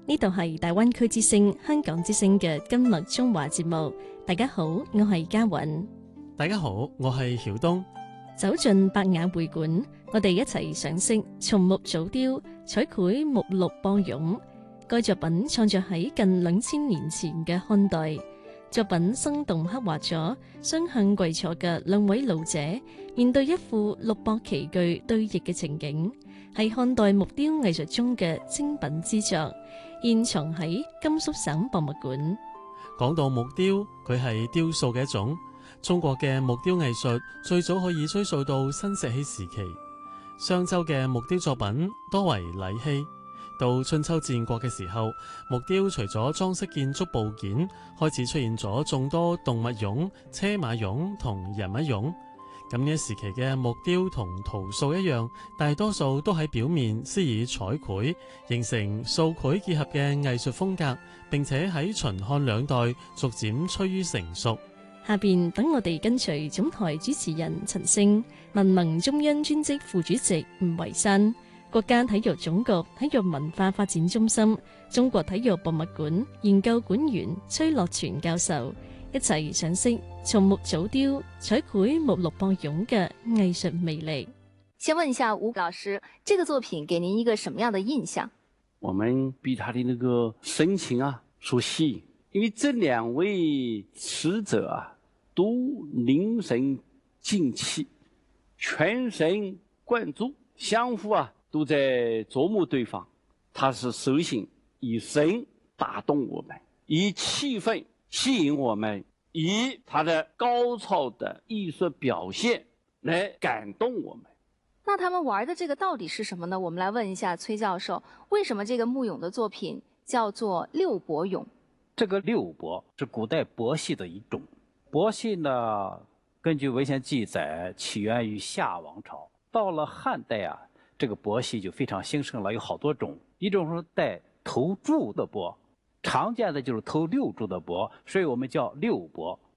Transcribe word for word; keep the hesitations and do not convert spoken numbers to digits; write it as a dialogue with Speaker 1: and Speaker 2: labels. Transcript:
Speaker 1: 呢度係大灣區之聲、香港之聲嘅今日中華節目。大家好，我係嘉韻。
Speaker 2: 大家好，我係曉東。
Speaker 1: 走進百雅會館，我哋一齊賞識松木組雕、彩繪木綠波絨。該作品創作喺近兩千年前嘅漢代，作品生動刻畫咗雙向跪坐嘅兩位老者面對一副六膊棋具對弈嘅情景，係漢代木雕藝術中嘅精品之作，現藏喺甘肅省博物館。
Speaker 2: 講到木雕，佢係雕塑嘅一種。中國嘅木雕藝術最早可以追溯到新石器時期，商周嘅木雕作品多為禮器。到春秋戰國嘅時候，木雕除咗裝飾建築部件，開始出現咗眾多動物俑、車馬俑同人物俑。咁呢一時期嘅木雕同陶塑一樣，大多數都喺表面施以彩繪，形成素繪結合嘅藝術風格，並且喺秦漢兩代逐漸趨於成熟。
Speaker 1: 下邊等我哋跟隨總台主持人陳星、民盟中央專職副主席吳維山、國家體育總局體育文化發展中心、中國體育博物館研究館員崔樂全教授一齊賞識松木組雕、彩繪木綠波絨嘅藝術魅力。
Speaker 3: 先問一下吳老師，這個作品給您一個什麼樣的印象？
Speaker 4: 我們被他的那個神情啊所吸引，因為這兩位死者啊都凝神靜氣，全神貫注，相互啊都在琢磨對方。他是手心以神打動我們，以氣氛吸引我們，以他的高超的藝術表現來感動我們。
Speaker 3: 那他們玩的這個到底是什麼呢？我們來問一下崔教授，為什麼這個木俑的作品叫做六帛俑？
Speaker 5: 這個六帛是古代帛戲的一種。帛戲呢，根據文獻記載，起源於夏王朝。到了漢代啊，這個帛戲就非常興盛了，有好多種。一種是帶頭柱的帛，常見的就是頭六柱的帛，所以我們叫六帛。